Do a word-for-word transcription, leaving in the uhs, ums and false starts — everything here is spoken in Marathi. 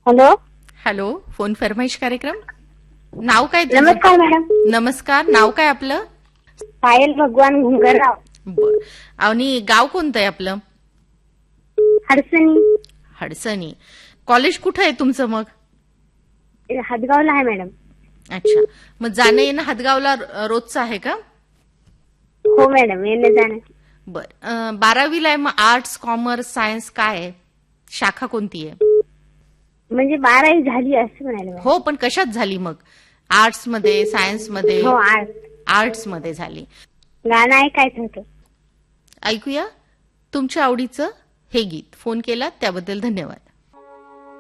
हॅलो हॅलो, फोन फरमाईश कार्यक्रम. नाव काय तुझं? नमस्कार मॅडम. नमस्कार, नाव काय आपलं? पायल भगवान घुंगरराव. बर. आणि गाव कोणतं आहे आपलं? हडसणी. हडसणी. कॉलेज कुठं आहे तुमचं मग? हदगावला आहे मॅडम. अच्छा, मग जाणं येणं हदगावला रोजचं आहे का? हो मॅडम, येणं जाणं. बर. अं, बारावीला आहे, मग आर्ट्स, कॉमर्स, सायन्स काय आहे? शाखा कोणती आहे? म्हणजे बारावी झाली असं म्हणाले. हो, पण कशात झाली मग? आर्ट्स मध्ये, सायन्स मध्ये? हो, आर्ट. आर्ट्स मध्ये झाली. गाणं ऐकायचं होतं. ऐकूया तुमच्या आवडीचं हे गीत. फोन केला त्याबद्दल धन्यवाद.